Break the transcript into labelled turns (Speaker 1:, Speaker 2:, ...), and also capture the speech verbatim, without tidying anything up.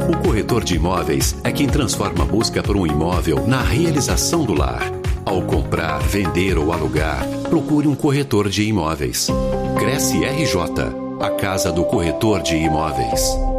Speaker 1: O corretor de imóveis é quem transforma a busca por um imóvel na realização do lar. Ao comprar, vender ou alugar, procure um corretor de imóveis. Cresce R J, a casa do corretor de imóveis.